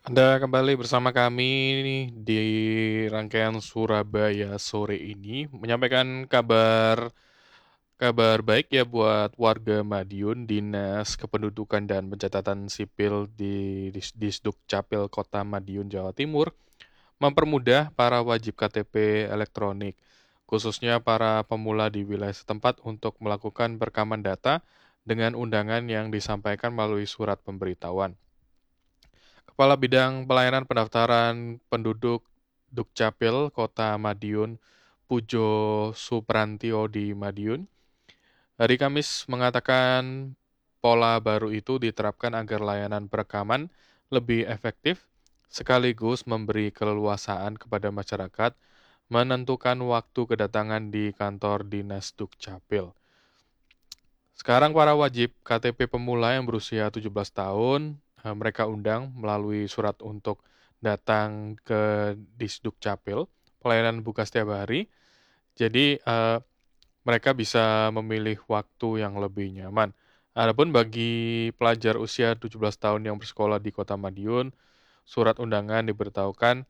Anda kembali bersama kami nih di rangkaian Surabaya sore ini menyampaikan kabar kabar baik ya buat warga Madiun. Dinas Kependudukan dan Pencatatan Sipil di Disduk Capil Kota Madiun, Jawa Timur mempermudah para wajib KTP elektronik, khususnya para pemula di wilayah setempat untuk melakukan perekaman data dengan undangan yang disampaikan melalui surat pemberitahuan. Kepala Bidang Pelayanan Pendaftaran Penduduk Dukcapil Kota Madiun, Pujo Suprantio di Madiun, hari Kamis mengatakan pola baru itu diterapkan agar layanan perekaman lebih efektif, sekaligus memberi keleluasaan kepada masyarakat menentukan waktu kedatangan di kantor Dinas Dukcapil. Sekarang para wajib KTP pemula yang berusia 17 tahun, mereka undang melalui surat untuk datang ke Disduk Capil, pelayanan buka setiap hari. Jadi, mereka bisa memilih waktu yang lebih nyaman. Adapun bagi pelajar usia 17 tahun yang bersekolah di Kota Madiun, surat undangan diberitahukan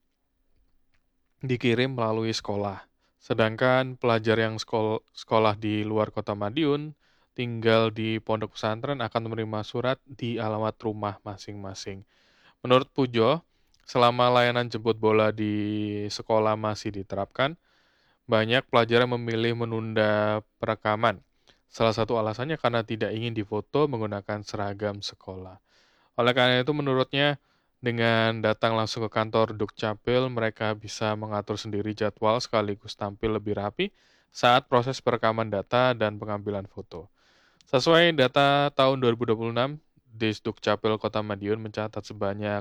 dikirim melalui sekolah. Sedangkan pelajar yang sekolah di luar Kota Madiun tinggal di pondok pesantren akan menerima surat di alamat rumah masing-masing. Menurut Pujo, selama layanan jemput bola di sekolah masih diterapkan, banyak pelajar yang memilih menunda perekaman. Salah satu alasannya karena tidak ingin difoto menggunakan seragam sekolah. Oleh karena itu menurutnya, dengan datang langsung ke kantor Dukcapil, mereka bisa mengatur sendiri jadwal sekaligus tampil lebih rapi saat proses perekaman data dan pengambilan foto. Sesuai data tahun 2026, Disdukcapil Kota Madiun mencatat sebanyak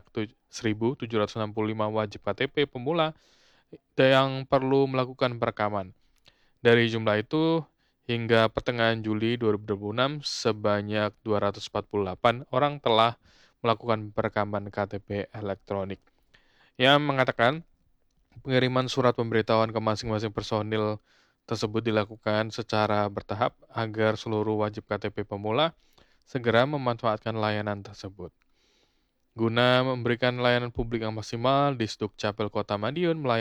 1.765 wajib KTP pemula yang perlu melakukan perekaman. Dari jumlah itu, hingga pertengahan Juli 2026, sebanyak 248 orang telah melakukan perekaman KTP elektronik. Yang mengatakan, pengiriman surat pemberitahuan ke masing-masing personil tersebut dilakukan secara bertahap agar seluruh wajib KTP pemula segera memanfaatkan layanan tersebut. Guna memberikan layanan publik yang maksimal, Disduk Capil Kota Madiun melayani